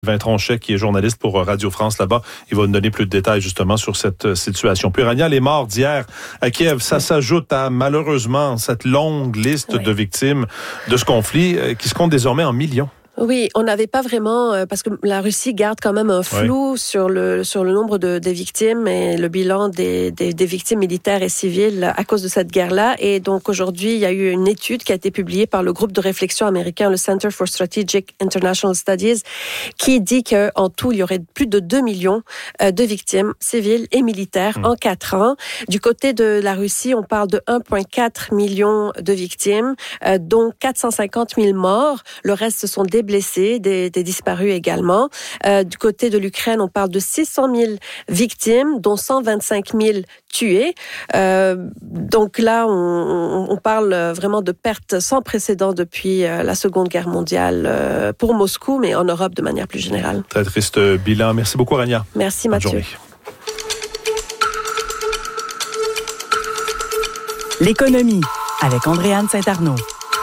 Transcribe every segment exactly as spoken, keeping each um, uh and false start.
Sylvain Tronchet, qui est journaliste pour Radio France là-bas, il va nous donner plus de détails justement sur cette situation. Puis Rania, les morts d'hier à Kiev, ça s'ajoute à malheureusement cette longue liste oui. de victimes de ce conflit euh, qui se compte désormais en millions. Oui, on n'avait pas vraiment, euh, parce que la Russie garde quand même un flou oui. sur le sur le nombre de, de victimes et le bilan des, des, des victimes militaires et civiles à cause de cette guerre-là. Et donc aujourd'hui, il y a eu une étude qui a été publiée par le groupe de réflexion américain, le Center for Strategic International Studies, qui dit qu'en tout, il y aurait plus de deux millions de victimes civiles et militaires mmh. en quatre ans. Du côté de la Russie, on parle de un virgule quatre million de victimes, euh, dont quatre cent cinquante mille morts. Le reste, ce sont des blessés, des, des disparus également. Euh, du côté de l'Ukraine, on parle de six cent mille victimes, dont cent vingt-cinq mille tués. Euh, donc là, on, on parle vraiment de pertes sans précédent depuis euh, la Seconde Guerre mondiale euh, pour Moscou, mais en Europe de manière plus générale. Très triste bilan. Merci beaucoup, Rania. Merci, Mathieu. L'économie avec Andréane Saint-Arnaud.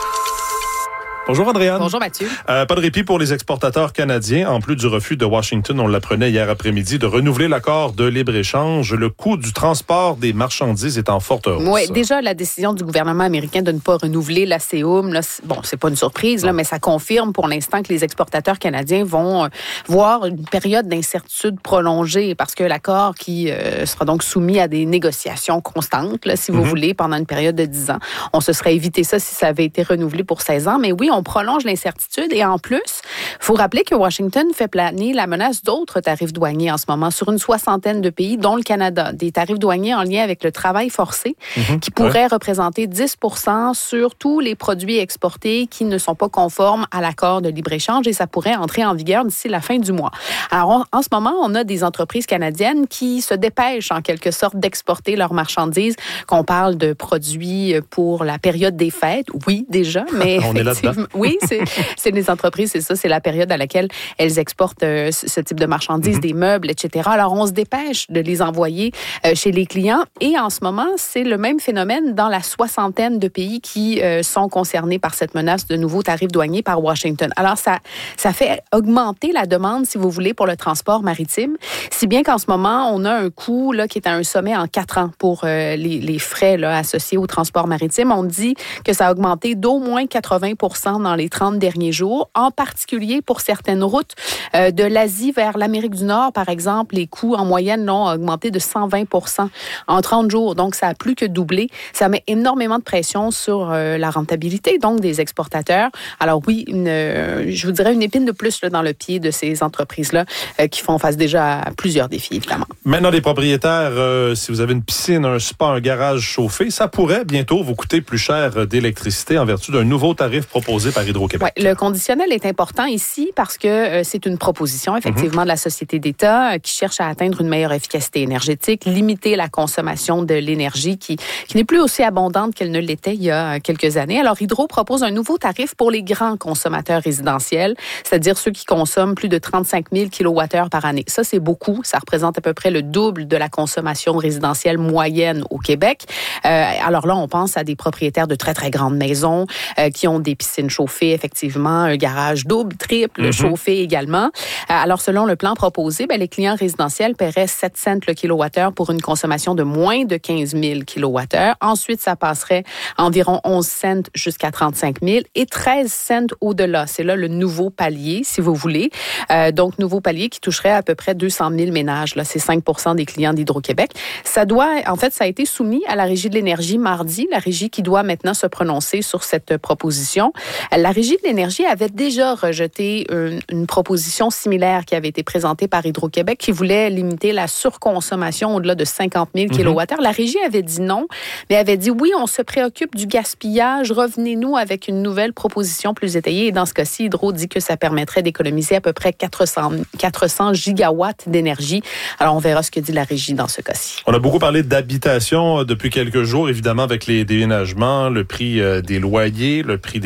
Bonjour Andréane. Bonjour Mathieu. Euh, pas de répit pour les exportateurs canadiens. En plus du refus de Washington, on l'apprenait hier après-midi, de renouveler l'accord de libre-échange. Le coût du transport des marchandises est en forte hausse. Oui, déjà la décision du gouvernement américain de ne pas renouveler l'A C O M, là, bon, c'est pas une surprise, là, mais ça confirme pour l'instant que les exportateurs canadiens vont euh, voir une période d'incertitude prolongée parce que l'accord qui euh, sera donc soumis à des négociations constantes, là, si vous mm-hmm. voulez, pendant une période de dix ans. On se serait évité ça si ça avait été renouvelé pour seize ans, mais oui, on On prolonge l'incertitude et en plus, il faut rappeler que Washington fait planer la menace d'autres tarifs douaniers en ce moment sur une soixantaine de pays, dont le Canada. Des tarifs douaniers en lien avec le travail forcé mmh, qui pourraient ouais. représenter dix pour cent sur tous les produits exportés qui ne sont pas conformes à l'accord de libre-échange et ça pourrait entrer en vigueur d'ici la fin du mois. Alors, on, en ce moment, on a des entreprises canadiennes qui se dépêchent en quelque sorte d'exporter leurs marchandises, qu'on parle de produits pour la période des fêtes. Oui, déjà, mais on est là-dedans. Oui, c'est, c'est les entreprises, c'est ça, c'est la période à laquelle elles exportent euh, ce type de marchandises, mm-hmm. des meubles, et cetera. Alors, on se dépêche de les envoyer euh, chez les clients et en ce moment, c'est le même phénomène dans la soixantaine de pays qui euh, sont concernés par cette menace de nouveaux tarifs douaniers par Washington. Alors, ça, ça fait augmenter la demande, si vous voulez, pour le transport maritime, si bien qu'en ce moment, on a un coût là, qui est à un sommet en quatre ans pour euh, les, les frais là, associés au transport maritime. On dit que ça a augmenté d'au moins quatre-vingts pour cent dans les trente derniers jours, en particulier pour certaines routes euh, de l'Asie vers l'Amérique du Nord, par exemple, les coûts en moyenne l'ont augmenté de cent vingt pour cent en trente jours. Donc, ça a plus que doublé. Ça met énormément de pression sur euh, la rentabilité, donc, des exportateurs. Alors oui, une, euh, je vous dirais une épine de plus là, dans le pied de ces entreprises-là euh, qui font face déjà à plusieurs défis, évidemment. Maintenant, les propriétaires, euh, si vous avez une piscine, un spa, un garage chauffé, ça pourrait bientôt vous coûter plus cher d'électricité en vertu d'un nouveau tarif proposé par Hydro-Québec. Ouais, le conditionnel est important ici parce que euh, c'est une proposition, effectivement, mm-hmm. de la Société d'État euh, qui cherche à atteindre une meilleure efficacité énergétique, limiter la consommation de l'énergie qui, qui n'est plus aussi abondante qu'elle ne l'était il y a quelques années. Alors, Hydro propose un nouveau tarif pour les grands consommateurs résidentiels, c'est-à-dire ceux qui consomment plus de trente-cinq mille kilowattheures par année. Ça, c'est beaucoup. Ça représente à peu près le double de la consommation résidentielle moyenne au Québec. Euh, alors là, on pense à des propriétaires de très, très grandes maisons euh, qui ont des piscines chauffées, effectivement, un garage double, triple, mm-hmm. chauffé également. Alors, selon le plan proposé, ben, les clients résidentiels paieraient sept cents le kilowattheure pour une consommation de moins de quinze mille kilowattheures. Ensuite, ça passerait environ onze cents jusqu'à trente-cinq mille et treize cents au-delà. C'est là le nouveau palier, si vous voulez. Euh, donc, nouveau palier qui toucherait à peu près deux cent mille ménages. Là, c'est cinq pour cent des clients d'Hydro-Québec. Ça doit, en fait, ça a été soumis à la Régie de l'énergie mardi, la Régie qui doit maintenant se prononcer sur cette proposition. La Régie de l'énergie avait déjà rejeté une, une proposition similaire qui avait été présentée par Hydro-Québec qui voulait limiter la surconsommation au-delà de cinquante mille kilowattheures. La Régie avait dit non, mais avait dit oui, on se préoccupe du gaspillage, revenez-nous avec une nouvelle proposition plus étayée. Et dans ce cas-ci, Hydro dit que ça permettrait d'économiser à peu près quatre cents gigawatts d'énergie. Alors, on verra ce que dit la Régie dans ce cas-ci. On a beaucoup parlé d'habitation depuis quelques jours, évidemment, avec les déménagements, le prix des loyers, le prix des maisons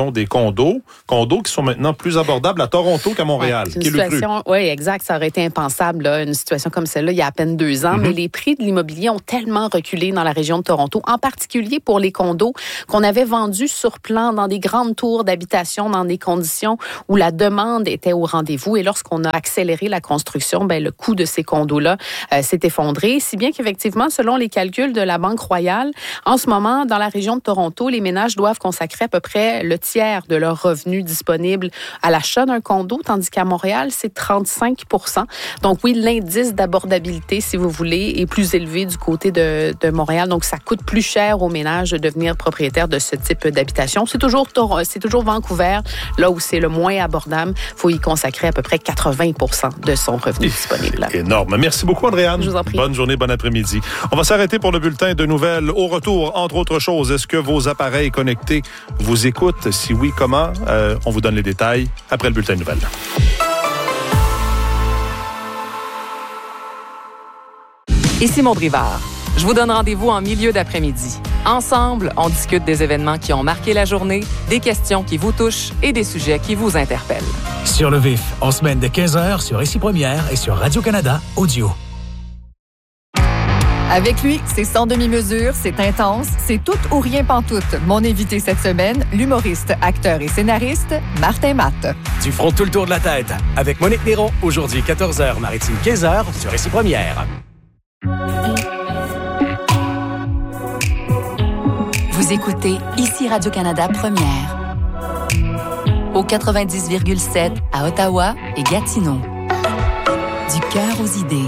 maisons, des condos, condos qui sont maintenant plus abordables à Toronto qu'à Montréal. Ouais, une situation, oui, exact. Ça aurait été impensable, là, une situation comme celle-là, il y a à peine deux ans. Mm-hmm. Mais les prix de l'immobilier ont tellement reculé dans la région de Toronto, en particulier pour les condos qu'on avait vendus sur plan dans des grandes tours d'habitation, dans des conditions où la demande était au rendez-vous. Et lorsqu'on a accéléré la construction, ben, le coût de ces condos-là euh, s'est effondré. Si bien qu'effectivement, selon les calculs de la Banque Royale, en ce moment, dans la région de Toronto, les ménages doivent consacrer à peu près le tiers de leurs revenus disponibles à l'achat d'un condo, tandis qu'à Montréal, c'est trente-cinq pour cent. Donc oui, l'indice d'abordabilité, si vous voulez, est plus élevé du côté de, de Montréal. Donc ça coûte plus cher aux ménages de devenir propriétaires de ce type d'habitation. C'est toujours, c'est toujours Vancouver, là où c'est le moins abordable. Il faut y consacrer à peu près quatre-vingts pour cent de son revenu disponible. Énorme. Merci beaucoup, Andréane. Je vous en prie. Bonne journée, bon après-midi. On va s'arrêter pour le bulletin de nouvelles. Au retour, entre autres choses, est-ce que vos appareils connectés vous écoutent? Si oui, comment? Euh, on vous donne les détails après le bulletin de nouvelles. Ici Maud Rivard. Je vous donne rendez-vous en milieu d'après-midi. Ensemble, on discute des événements qui ont marqué la journée, des questions qui vous touchent et des sujets qui vous interpellent. Sur le vif, en semaine de quinze heures sur Ici Première et sur Radio-Canada Audio. Avec lui, c'est sans demi-mesure, c'est intense, c'est tout ou rien pantoute. Mon invité cette semaine, l'humoriste, acteur et scénariste, Martin Matt. Du front tout le tour de la tête. Avec Monique Néron, aujourd'hui quatorze heures, Maritime quinze heures sur Ici Première. Vous écoutez Ici Radio-Canada Première. Au quatre-vingt-dix virgule sept à Ottawa et Gatineau. Du cœur aux idées.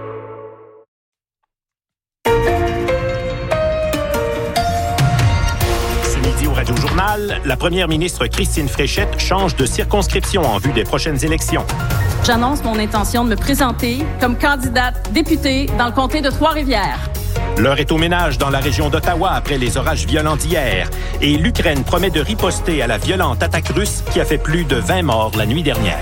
Ce midi au Radio-Journal, la première ministre Christine Fréchette change de circonscription en vue des prochaines élections. J'annonce mon intention de me présenter comme candidate députée dans le comté de Trois-Rivières. L'heure est au ménage dans la région d'Ottawa après les orages violents d'hier. Et l'Ukraine promet de riposter à la violente attaque russe qui a fait plus de vingt morts la nuit dernière.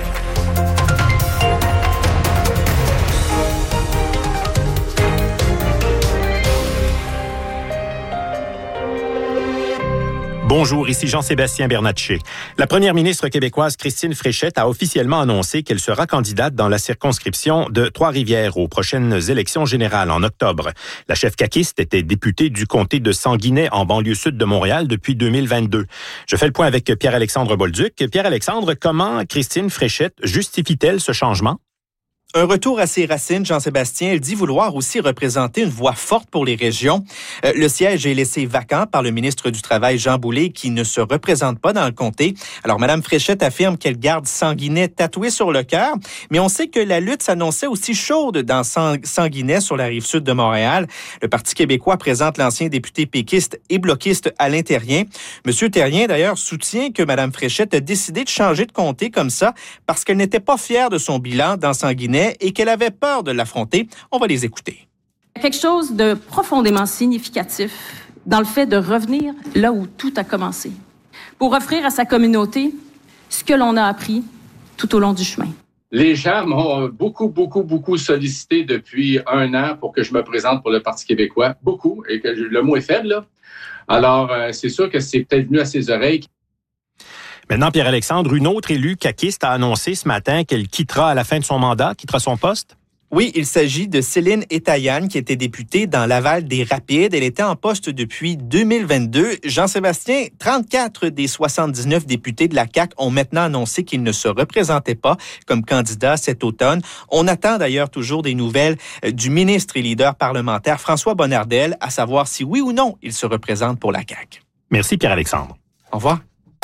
Bonjour, ici Jean-Sébastien Bernatchez. La première ministre québécoise Christine Fréchette a officiellement annoncé qu'elle sera candidate dans la circonscription de Trois-Rivières aux prochaines élections générales en octobre. La chef caquiste était députée du comté de Sanguinet en banlieue sud de Montréal depuis deux mille vingt-deux. Je fais le point avec Pierre-Alexandre Bolduc. Pierre-Alexandre, comment Christine Fréchette justifie-t-elle ce changement? Un retour à ses racines, Jean-Sébastien. Elle dit vouloir aussi représenter une voix forte pour les régions. Euh, le siège est laissé vacant par le ministre du Travail, Jean Boulet, qui ne se représente pas dans le comté. Alors, Mme Fréchette affirme qu'elle garde Sanguinet tatoué sur le cœur, mais on sait que la lutte s'annonçait aussi chaude dans Sanguinet, sur la rive sud de Montréal. Le Parti québécois présente l'ancien député péquiste et bloquiste Alain Terrien. Monsieur Terrien, d'ailleurs, soutient que Mme Fréchette a décidé de changer de comté comme ça parce qu'elle n'était pas fière de son bilan dans Sanguinet et qu'elle avait peur de l'affronter. On va les écouter. Quelque chose de profondément significatif dans le fait de revenir là où tout a commencé, pour offrir à sa communauté ce que l'on a appris tout au long du chemin. Les gens m'ont beaucoup, beaucoup, beaucoup sollicité depuis un an pour que je me présente pour le Parti québécois. Beaucoup, et que le mot est faible, là. Alors, euh, c'est sûr que c'est peut-être venu à ses oreilles. Maintenant, Pierre-Alexandre, une autre élue caquiste a annoncé ce matin qu'elle quittera à la fin de son mandat, quittera son poste. Oui, il s'agit de Céline Étaillane, qui était députée dans Laval des Rapides. Elle était en poste depuis deux mille vingt-deux. Jean-Sébastien, trente-quatre des soixante-dix-neuf députés de la C A Q ont maintenant annoncé qu'ils ne se représentaient pas comme candidats cet automne. On attend d'ailleurs toujours des nouvelles du ministre et leader parlementaire François Bonnardel, à savoir si oui ou non il se représente pour la C A Q. Merci Pierre-Alexandre. Au revoir.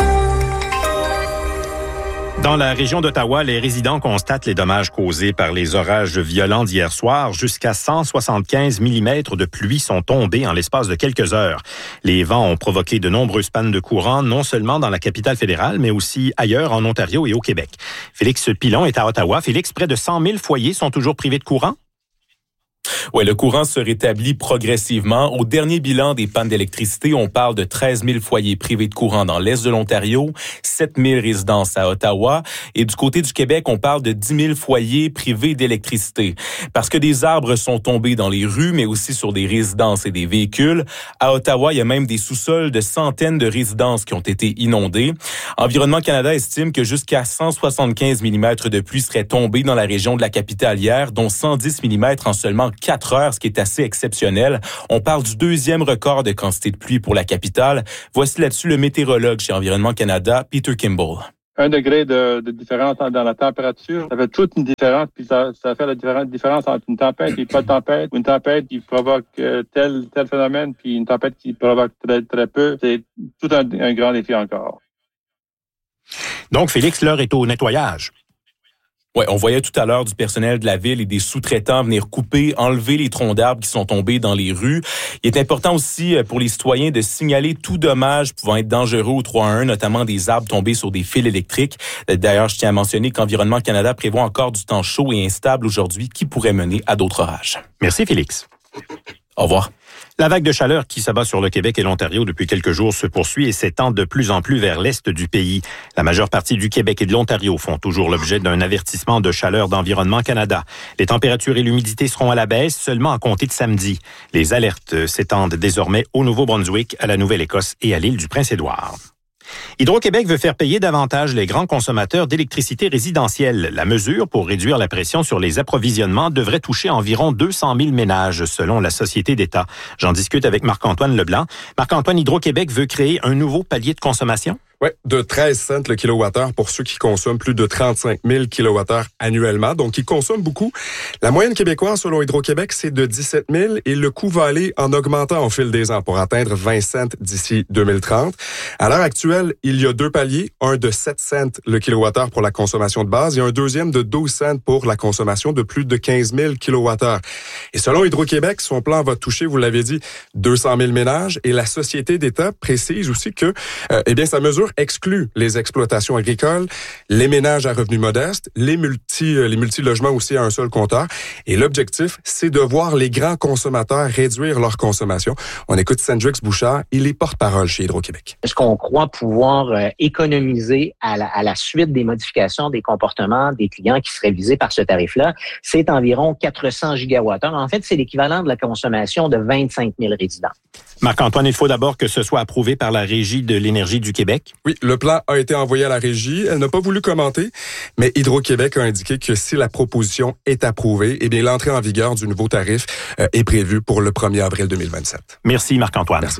Dans la région d'Ottawa, les résidents constatent les dommages causés par les orages violents d'hier soir. Jusqu'à cent soixante-quinze millimètres de pluie sont tombés en l'espace de quelques heures. Les vents ont provoqué de nombreuses pannes de courant, non seulement dans la capitale fédérale, mais aussi ailleurs en Ontario et au Québec. Félix Pilon est à Ottawa. Félix, près de cent mille foyers sont toujours privés de courant? Oui, le courant se rétablit progressivement. Au dernier bilan des pannes d'électricité, on parle de treize mille foyers privés de courant dans l'est de l'Ontario, sept mille résidences à Ottawa. Et du côté du Québec, on parle de dix mille foyers privés d'électricité. Parce que des arbres sont tombés dans les rues, mais aussi sur des résidences et des véhicules. À Ottawa, il y a même des sous-sols de centaines de résidences qui ont été inondées. Environnement Canada estime que jusqu'à cent soixante-quinze millimètres de pluie seraient tombés dans la région de la capitale hier, dont cent dix millimètres en seulement quatre heures, ce qui est assez exceptionnel. On parle du deuxième record de quantité de pluie pour la capitale. Voici là-dessus le météorologue chez Environnement Canada, Peter Kimball. Un degré de, de différence dans la température, ça fait toute une différence, puis ça, ça fait la différence, différence entre une tempête et pas de tempête, ou une tempête qui provoque euh, tel tel phénomène, puis une tempête qui provoque très très peu. C'est tout un, un grand défi encore. Donc, Félix, l'heure est au nettoyage. Oui, on voyait tout à l'heure du personnel de la ville et des sous-traitants venir couper, enlever les troncs d'arbres qui sont tombés dans les rues. Il est important aussi pour les citoyens de signaler tout dommage pouvant être dangereux au trois un un, notamment des arbres tombés sur des fils électriques. D'ailleurs, je tiens à mentionner qu'Environnement Canada prévoit encore du temps chaud et instable aujourd'hui qui pourrait mener à d'autres orages. Merci, Félix. Au revoir. La vague de chaleur qui s'abat sur le Québec et l'Ontario depuis quelques jours se poursuit et s'étend de plus en plus vers l'est du pays. La majeure partie du Québec et de l'Ontario font toujours l'objet d'un avertissement de chaleur d'Environnement Canada. Les températures et l'humidité seront à la baisse seulement à compter de samedi. Les alertes s'étendent désormais au Nouveau-Brunswick, à la Nouvelle-Écosse et à l'île du Prince-Édouard. Hydro-Québec veut faire payer davantage les grands consommateurs d'électricité résidentielle. La mesure, pour réduire la pression sur les approvisionnements, devrait toucher environ deux cent mille ménages, selon la Société d'État. J'en discute avec Marc-Antoine Leblanc. Marc-Antoine, Hydro-Québec veut créer un nouveau palier de consommation? Oui, de treize cents le kilowattheure pour ceux qui consomment plus de trente-cinq mille kilowattheures annuellement, donc ils consomment beaucoup. La moyenne québécoise, selon Hydro-Québec, c'est de dix-sept mille et le coût va aller en augmentant au fil des ans pour atteindre vingt cents d'ici deux mille trente. À l'heure actuelle, il y a deux paliers, un de sept cents le kilowattheure pour la consommation de base et un deuxième de douze cents pour la consommation de plus de quinze mille kilowattheures. Et selon Hydro-Québec, son plan va toucher, vous l'avez dit, deux cent mille ménages et la Société d'État précise aussi que, euh, eh bien, sa mesure exclut les exploitations agricoles, les ménages à revenus modestes, les multi, les multi-logements aussi à un seul compteur. Et l'objectif, c'est de voir les grands consommateurs réduire leur consommation. On écoute Sandrix Bouchard, il est porte-parole chez Hydro-Québec. Est-ce qu'on croit pouvoir euh, économiser à la, à la suite des modifications des comportements des clients qui seraient visés par ce tarif-là? C'est environ quatre cents gigawattheures. En fait, c'est l'équivalent de la consommation de vingt-cinq mille résidents. Marc-Antoine, il faut d'abord que ce soit approuvé par la Régie de l'énergie du Québec. Oui, le plan a été envoyé à la Régie. Elle n'a pas voulu commenter, mais Hydro-Québec a indiqué que si la proposition est approuvée, eh bien, l'entrée en vigueur du nouveau tarif euh, est prévue pour le premier avril deux mille vingt-sept. Merci, Marc-Antoine. Merci.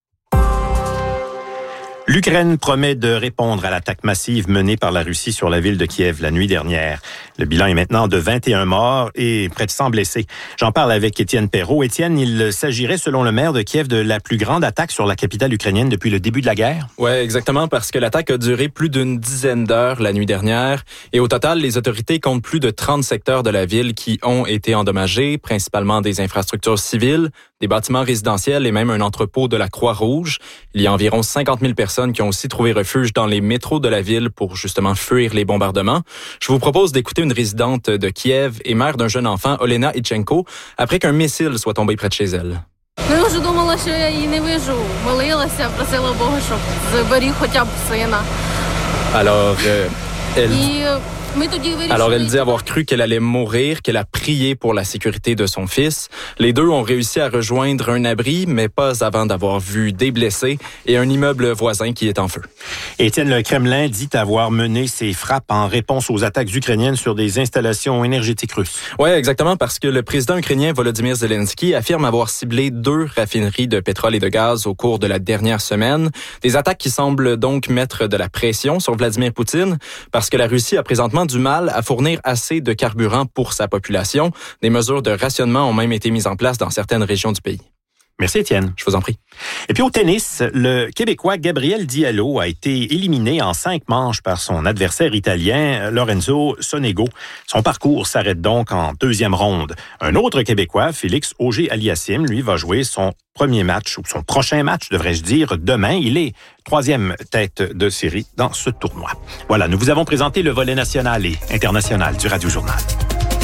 L'Ukraine promet de répondre à l'attaque massive menée par la Russie sur la ville de Kiev la nuit dernière. Le bilan est maintenant de vingt et un morts et près de cent blessés. J'en parle avec Étienne Perrault. Étienne, il s'agirait, selon le maire de Kiev, de la plus grande attaque sur la capitale ukrainienne depuis le début de la guerre? Oui, exactement, parce que l'attaque a duré plus d'une dizaine d'heures la nuit dernière. Et au total, les autorités comptent plus de trente secteurs de la ville qui ont été endommagés, principalement des infrastructures civiles, des bâtiments résidentiels et même un entrepôt de la Croix-Rouge. Il y a environ cinquante mille personnes qui ont aussi trouvé refuge dans les métros de la ville pour justement fuir les bombardements. Je vous propose d'écouter une résidente de Kiev et mère d'un jeune enfant, Olena Itchenko, après qu'un missile soit tombé près de chez elle. Alors, euh, elle... Alors, elle dit avoir cru qu'elle allait mourir, qu'elle a prié pour la sécurité de son fils. Les deux ont réussi à rejoindre un abri, mais pas avant d'avoir vu des blessés et un immeuble voisin qui est en feu. Étienne, le Kremlin dit avoir mené ses frappes en réponse aux attaques ukrainiennes sur des installations énergétiques russes. Oui, exactement, parce que le président ukrainien Volodymyr Zelensky affirme avoir ciblé deux raffineries de pétrole et de gaz au cours de la dernière semaine. Des attaques qui semblent donc mettre de la pression sur Vladimir Poutine, parce que la Russie a présentement du mal à fournir assez de carburant pour sa population. Des mesures de rationnement ont même été mises en place dans certaines régions du pays. Merci, Étienne. Je vous en prie. Et puis au tennis, le Québécois Gabriel Diallo a été éliminé en cinq manches par son adversaire italien Lorenzo Sonego. Son parcours s'arrête donc en deuxième ronde. Un autre Québécois, Félix Auger-Aliassime, lui, va jouer son premier match, ou son prochain match, devrais-je dire, demain. Il est troisième tête de série dans ce tournoi. Voilà, nous vous avons présenté le volet national et international du Radio Journal.